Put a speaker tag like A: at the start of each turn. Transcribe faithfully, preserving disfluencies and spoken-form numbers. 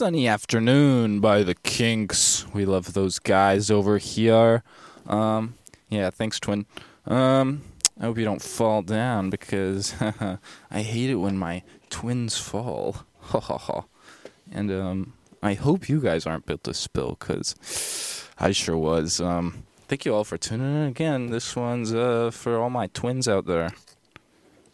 A: Sunny Afternoon by the Kinks. We love those guys over here. Um, yeah, thanks, Twin. Um, I hope you don't fall down because I hate it when my twins fall. Ha ha ha. And um, I hope you guys aren't built to spill because I sure was. Um, thank you all for tuning in again. This one's uh, for all my twins out there.